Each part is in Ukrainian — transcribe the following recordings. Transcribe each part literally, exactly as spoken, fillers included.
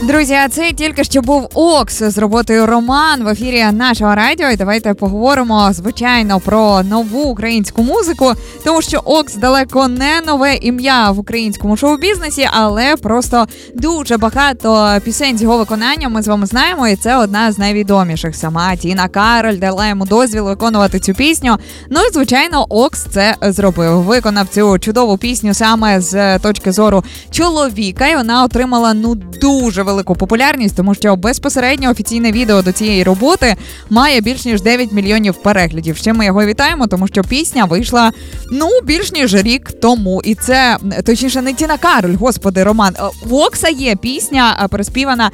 Друзі, а це тільки що був Окс з роботою «Роман» в ефірі нашого радіо. І давайте поговоримо, звичайно, про нову українську музику, тому що Окс далеко не нове ім'я в українському шоу-бізнесі, але просто дуже багато пісень з його виконанням ми з вами знаємо, і це одна з найвідоміших. Сама Тіна Кароль дала йому дозвіл виконувати цю пісню. Ну і, звичайно, Окс це зробив. Виконав цю чудову пісню саме з точки зору чоловіка, і вона отримала, ну, дуже велику популярність, тому що безпосередньо офіційне відео до цієї роботи має більш ніж дев'ять мільйонів переглядів. Ще ми його вітаємо, тому що пісня вийшла, ну, більш ніж рік тому. І це, точніше, не Тіна Кароль, господи, Роман. В Окса є пісня, переспівана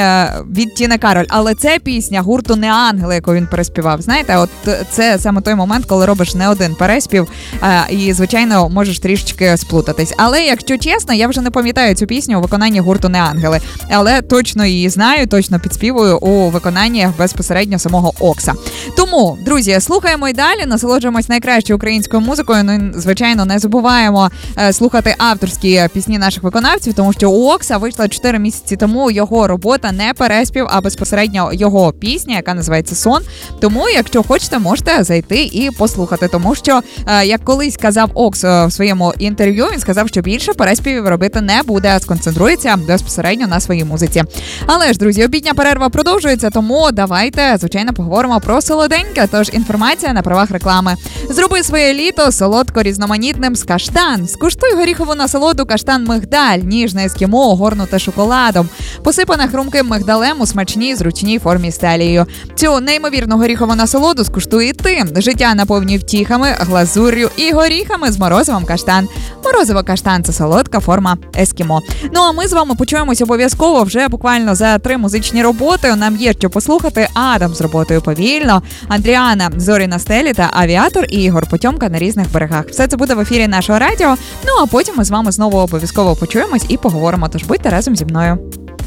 від Тіни Кароль, але це пісня гурту «Не ангели», яку він переспівав. Знаєте, от це саме той момент, коли робиш не один переспів і, звичайно, можеш трішечки сплутатись. Але, якщо чесно, я вже не пам'ятаю цю пісню у виконанні гурту «Не ангели», але точно її знаю, точно підспівую у виконанні безпосередньо самого Окса. Тому, друзі, слухаємо і далі, насолоджуємось найкращою українською музикою. Ну, звичайно, не забуваємо е, слухати авторські пісні наших виконавців, тому що у Окса вийшла чотири місяці тому його робота, не переспів, а безпосередньо його пісня, яка називається «Сон». Тому, якщо хочете, можете зайти і послухати, тому що, е, як колись казав Окс в своєму інтерв'ю, він сказав, що більше переспівів робити не буде, а сконцентрується безпосередньо на своїй музиці. Але ж, друзі, обідня перерва продовжується, тому давайте, звичайно, поговоримо про солоденьке, тож інформація на правах реклами. Зроби своє літо солодко-різноманітним з Каштан. Скуштуй горіхову насолоду Каштан-Мигдаль, ніжне ескімо, огорнуте шоколадом, посипане хрумким мигдалем у смачній, зручній формі з талією. Цю неймовірну горіхову насолоду скуштуй і ти. Життя наповні втіхами, глазур'ю і горіхами з морозивом Каштан. Морозиво Каштан – це солодка форма ескімо. Ну а ми з вами почуємось обов'язково вже буквально за три музичні роботи. Нам є що послухати. Адам з роботою «Повільно», Андріана «Зорі на стелі» та «Авіатор» і Ігор Потьомка «На різних берегах». Все це буде в ефірі нашого радіо. Ну а потім ми з вами знову обов'язково почуємось і поговоримо. Тож будьте разом зі мною.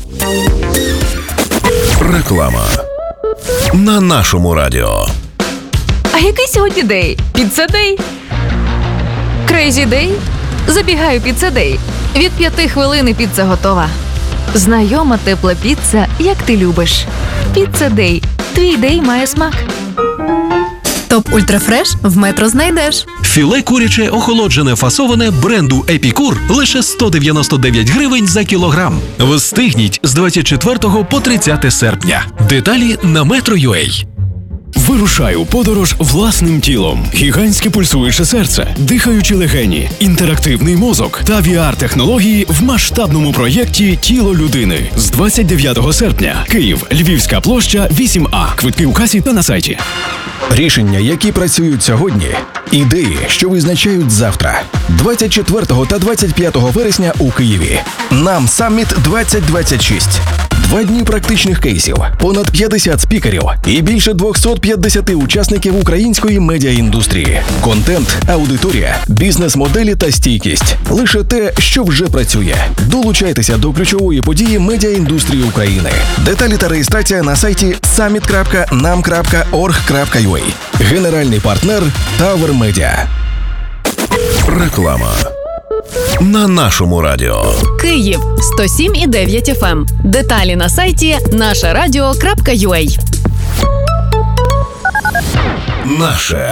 Реклама на нашому радіо. А який сьогодні день? Піцца-дей? Крейзі-дей? Забігаю піцца-дей. Від п'яти хвилин і піца готова. Знайома тепла піца, як ти любиш. Піцца-дей. Твій дей має смак. Топ Ультрафреш в Метро знайдеш. Філе куряче охолоджене фасоване бренду Епікур лише сто дев'яносто дев'ять гривень за кілограм. Встигніть з двадцять четвертого по тридцяте серпня. Деталі на Metro.ua. Вирушай у подорож власним тілом. Гігантське пульсуюче серце, дихаючі легені, інтерактивний мозок та ві ар-технології в масштабному проєкті «Тіло людини». З двадцять дев'ятого серпня. Київ, Львівська площа, вісім А. Квитки у касі та на сайті. Рішення, які працюють сьогодні. Ідеї, що визначають завтра. двадцять четвертого та двадцять п'ятого вересня у Києві. Нам Саміт двадцять двадцять шість. Два дні практичних кейсів, понад п'ятдесят спікерів і більше двісті п'ятдесят учасників української медіаіндустрії. Контент, аудиторія, бізнес-моделі та стійкість. Лише те, що вже працює. Долучайтеся до ключової події медіаіндустрії України. Деталі та реєстрація на сайті саміт крапка нам крапка орг крапка ю а. Генеральний партнер Tower Media. Реклама на нашому радіо. Київ сто сім і дев'ять еф ем. Деталі на сайті наша радіо крапка ю а. Наше